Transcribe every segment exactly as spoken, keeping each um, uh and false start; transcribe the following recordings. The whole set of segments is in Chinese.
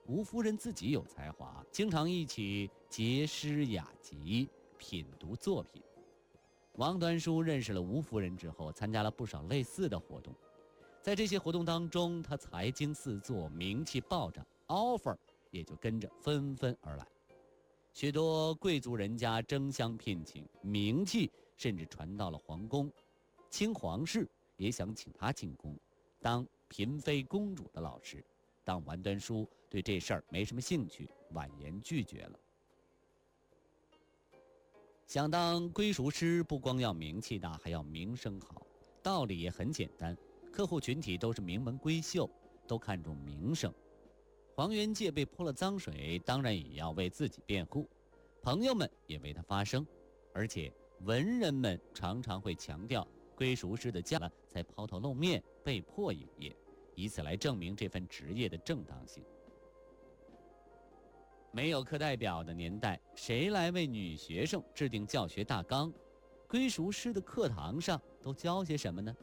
吴夫人自己有才华，经常一起结诗雅集，品读作品。王端书认识了吴夫人之后，参加了不少类似的活动。在这些活动当中，他才经四座，名气暴涨 ，offer 也就跟着纷纷而来。许多贵族人家争相聘请，名气甚至传到了皇宫，清皇室也想请他进宫当嫔妃公主的老师，但王端书对这事儿没什么兴趣，婉言拒绝了。想当归属师，不光要名气大，还要名声好。道理也很简单，客户群体都是名门闺秀，都看重名声。黄元介被泼了脏水，当然也要为自己辩护，朋友们也为他发声，而且文人们常常会强调归属师的家了才抛头露面，被迫营业，以此来证明这份职业的正当性。没有课代表的年代，谁来为女学生制定教学大纲？归属师的课堂上都教些什么呢？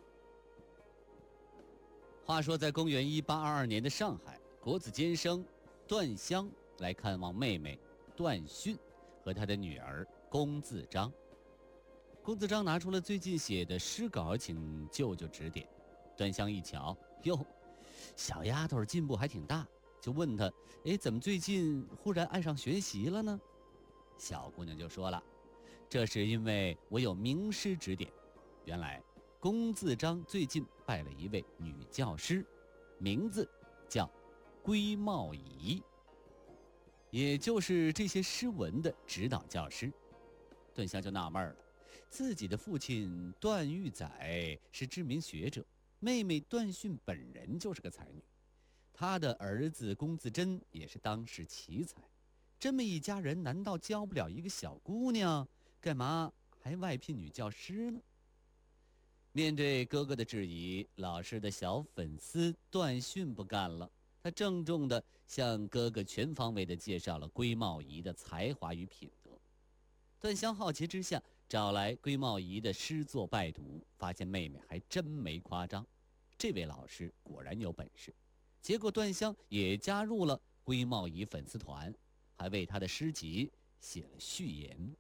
话说在公元一八二二年的上海，国子监生段香来看望妹妹段训和他的女儿龚自章。龚自章拿出了最近写的诗稿，请舅舅指点。段香一瞧，哟，小丫头进步还挺大，就问他，哎，怎么最近忽然爱上学习了呢？小姑娘就说了，这是因为我有名师指点。原来龚自章最近拜了一位女教师，名字叫归茂仪，也就是这些诗文的指导教师。段香就纳闷了，自己的父亲段玉载是知名学者，妹妹段训本人就是个才女，他的儿子龚自珍也是当时奇才，这么一家人难道教不了一个小姑娘？干嘛还外聘女教师呢？面对哥哥的质疑，老师的小粉丝段训不干了，他郑重地向哥哥全方位地介绍了归茂仪的才华与品德。段香好奇之下找来归茂仪的诗作拜读，发现妹妹还真没夸张，这位老师果然有本事。结果段香也加入了归茂仪粉丝团，还为他的诗集写了序言。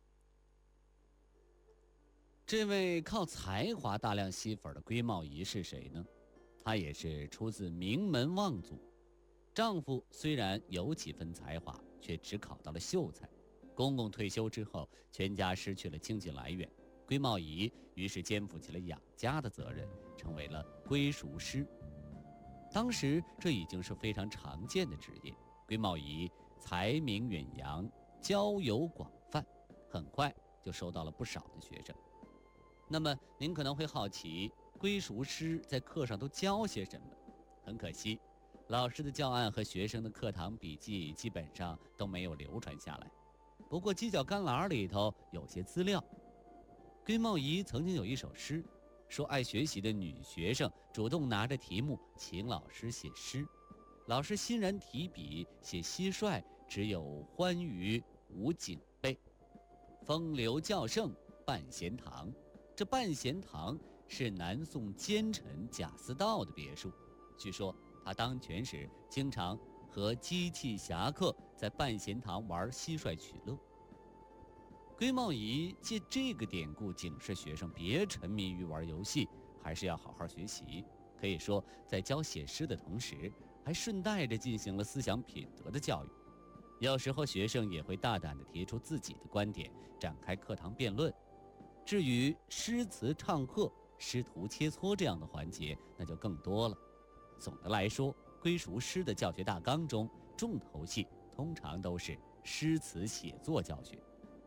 这位靠才华大量吸粉的归茂仪是谁呢？她也是出自名门望族，丈夫虽然有几分才华，却只考到了秀才。公公退休之后，全家失去了经济来源，归茂仪于是肩负起了养家的责任，成为了归属师。当时这已经是非常常见的职业，归茂仪才名远扬，交友广泛，很快就收到了不少的学生。那么您可能会好奇，归属师在课上都教些什么？很可惜，老师的教案和学生的课堂笔记基本上都没有流传下来。不过犄角旮旯里头有些资料。归茂仪曾经有一首诗，说爱学习的女学生主动拿着题目请老师写诗，老师欣然提笔写蟋蟀只有欢愉无警备，风流较盛半闲堂。这半闲堂是南宋奸臣贾似道的别墅，据说他当权时经常和机器侠客在半闲堂玩蟋蟀取乐。归茂仪借这个典故警示学生别沉迷于玩游戏，还是要好好学习。可以说在教写诗的同时，还顺带着进行了思想品德的教育。有时候学生也会大胆地提出自己的观点，展开课堂辩论。至于诗词唱和、师徒切磋这样的环节，那就更多了。总的来说，归属师的教学大纲中，重头戏通常都是诗词写作教学。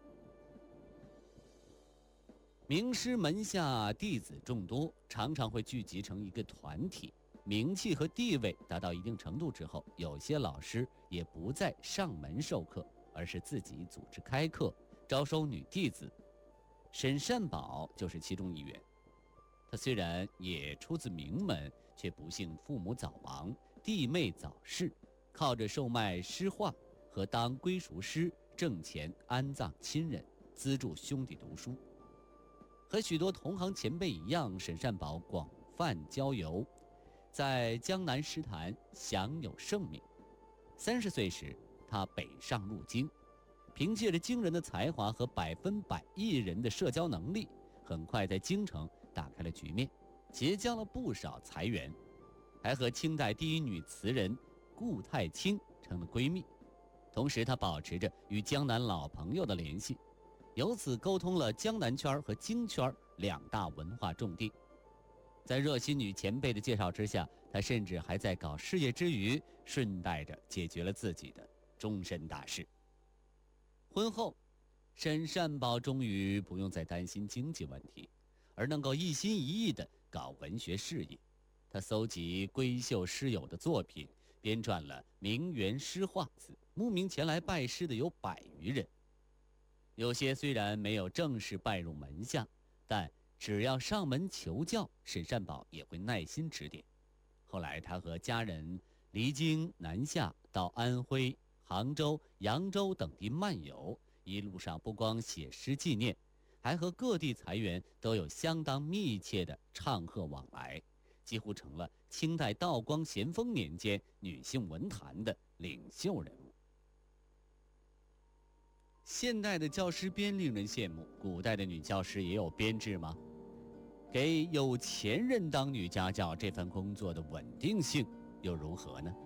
名师门下弟子众多，常常会聚集成一个团体，名气和地位达到一定程度之后，有些老师也不再上门授课，而是自己组织开课，招收女弟子。沈善宝就是其中一员。他虽然也出自名门，却不幸父母早亡，弟妹早逝，靠着售卖诗画和当归属师挣钱安葬亲人，资助兄弟读书。和许多同行前辈一样，沈善宝广泛交游，在江南诗坛享有盛名。 三十岁时，他北上入京，凭借着惊人的才华和百分百艺人的社交能力，很快在京城打开了局面，结交了不少财源，还和清代第一女词人顾太清成了闺蜜。同时，他保持着与江南老朋友的联系，由此沟通了江南圈和京圈两大文化重地。在热心女前辈的介绍之下，他甚至还在搞事业之余，顺带着解决了自己的终身大事。婚后，沈善宝终于不用再担心经济问题，而能够一心一意地搞文学事业。他搜集闺秀诗友的作品，编撰了名园诗画字，慕名前来拜师的有百余人。有些虽然没有正式拜入门下，但只要上门求教，沈善宝也会耐心指点。后来他和家人离京南下，到安徽、杭州、扬州等地漫游，一路上不光写诗纪念，还和各地财源都有相当密切的唱和往来，几乎成了清代道光咸丰年间女性文坛的领袖人物。现代的教师编令人羡慕，古代的女教师也有编制吗？给有钱人当女家教，这份工作的稳定性又如何呢？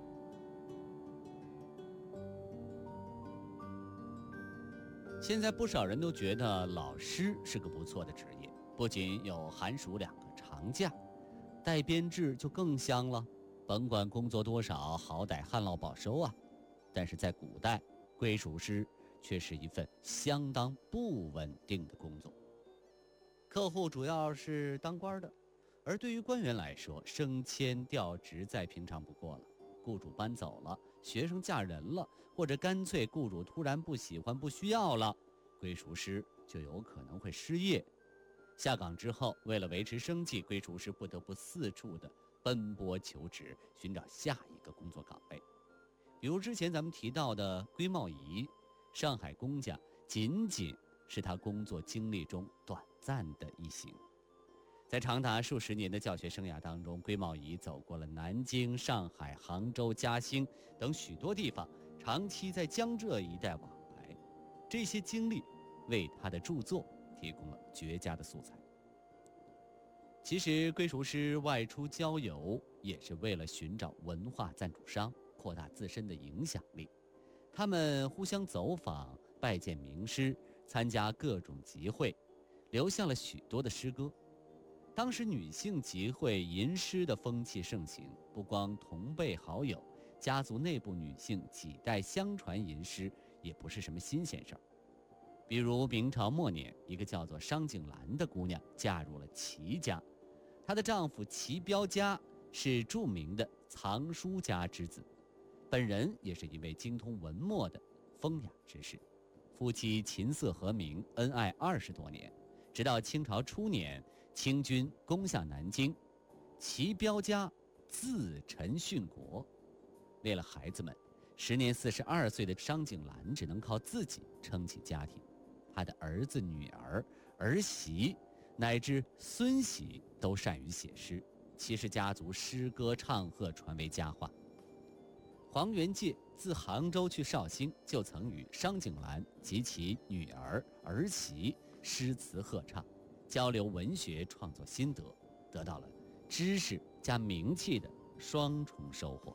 现在不少人都觉得老师是个不错的职业，不仅有寒暑两个长假，带编制就更香了，甭管工作多少，好歹旱涝保收啊。但是在古代，归属师却是一份相当不稳定的工作。客户主要是当官的，而对于官员来说，升迁调职再平常不过了。雇主搬走了，学生嫁人了，或者干脆雇主突然不喜欢不需要了，归属师就有可能会失业。下岗之后，为了维持生计，归属师不得不四处的奔波求职，寻找下一个工作岗位。比如之前咱们提到的归茂仪，上海公家仅仅是他工作经历中短暂的一行。在长达数十年的教学生涯当中，归茂仪走过了南京、上海、杭州、嘉兴等许多地方，长期在江浙一带往来。这些经历为他的著作提供了绝佳的素材。其实归属师外出郊游也是为了寻找文化赞助商，扩大自身的影响力。他们互相走访，拜见名师，参加各种集会，留下了许多的诗歌。当时女性集会吟诗的风气盛行，不光同辈好友，家族内部女性几代相传吟诗也不是什么新鲜事儿。比如明朝末年，一个叫做商景兰的姑娘嫁入了齐家，她的丈夫齐彪家是著名的藏书家之子，本人也是一位精通文墨的风雅之士。夫妻琴瑟和鸣，恩爱二十多年，直到清朝初年，清军攻下南京，齐彪家自陈殉国。为了孩子们，时年四十二岁的商景兰只能靠自己撑起家庭。他的儿子、女儿、儿媳乃至孙媳都善于写诗，齐氏家族诗歌唱和传为佳话。黄元介自杭州去绍兴，就曾与商景兰及其女儿、儿媳诗词合唱，交流文学创作心得，得到了知识加名气的双重收获。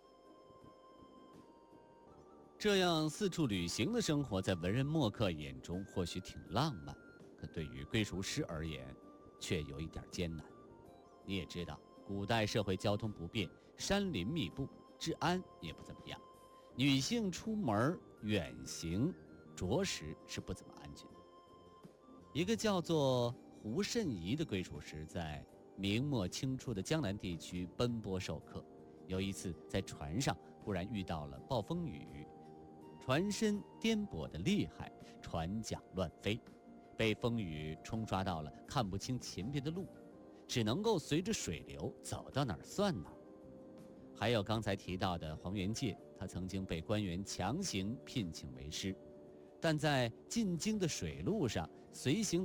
这样四处旅行的生活，在文人墨客眼中或许挺浪漫，可对于归属师而言，却有一点艰难。你也知道，古代社会交通不便，山林密布，治安也不怎么样，女性出门远行，着实是不怎么安全。一个叫做胡慎仪的归属师，在明末清初的江南地区奔波授课，有一次在船上忽然遇到了暴风雨，船身颠簸的厉害，船桨乱飞，被风雨冲刷到了看不清前边的路，只能够随着水流走到哪儿算哪儿。还有刚才提到的黄元介，他曾经被官员强行聘请为师，但在进京的水路上，随行